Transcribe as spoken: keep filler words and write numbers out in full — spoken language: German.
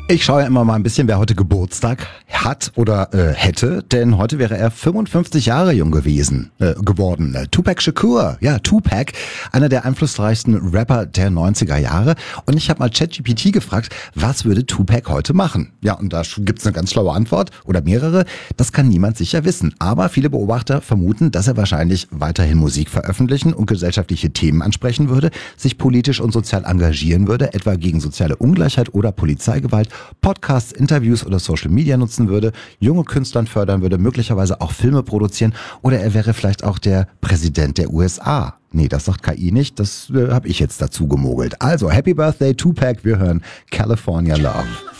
Ich schaue ja immer mal ein bisschen, wer heute Geburtstag hat oder äh, hätte, denn heute wäre er fünfundfünfzig Jahre jung gewesen, äh, geworden. Tupac Shakur, ja, Tupac, einer der einflussreichsten Rapper der neunziger Jahre. Und ich habe mal ChatGPT gefragt, was würde Tupac heute machen? Ja, und da gibt's eine ganz schlaue Antwort oder mehrere. Das kann niemand sicher wissen. Aber viele Beobachter vermuten, dass er wahrscheinlich weiterhin Musik veröffentlichen und gesellschaftliche Themen ansprechen würde, sich politisch und sozial engagieren würde, etwa gegen soziale Ungleichheit oder Polizeigewalt, Podcasts, Interviews oder Social Media nutzen würde, junge Künstlern fördern würde, möglicherweise auch Filme produzieren oder er wäre vielleicht auch der Präsident der U S A. Nee, das sagt K I nicht, das äh, habe ich jetzt dazu gemogelt. Also, Happy Birthday Tupac, wir hören California Love.